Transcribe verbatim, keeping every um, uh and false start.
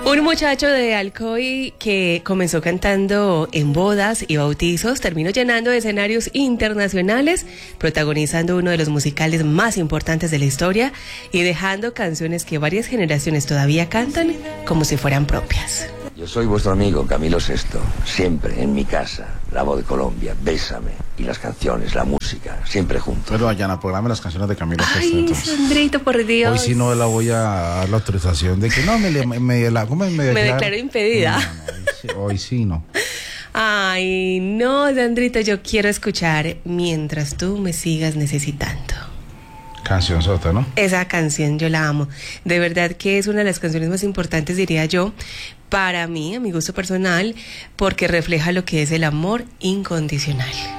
Un muchacho de Alcoy que comenzó cantando en bodas y bautizos, terminó llenando escenarios internacionales, protagonizando uno de los musicales más importantes de la historia y dejando canciones que varias generaciones todavía cantan como si fueran propias. Yo soy vuestro amigo Camilo Sesto, siempre en mi casa, La Voz de Colombia, Bésame, y las canciones, la música, siempre juntos. Pero Ayana, programe las canciones de Camilo Sesto. Ay, entonces. Sandrito, por Dios. Hoy sí no la voy a dar la autorización de que no, me, me, me, la, ¿cómo me, me declaro? Me declaro impedida. No, no, hoy, sí, hoy sí no. Ay, no, Sandrito, yo quiero escuchar Mientras tú me sigas necesitando. Canción sota, ¿no? Esa canción yo la amo. De verdad que es una de las canciones más importantes, diría yo, para mí, a mi gusto personal, porque refleja lo que es el amor incondicional.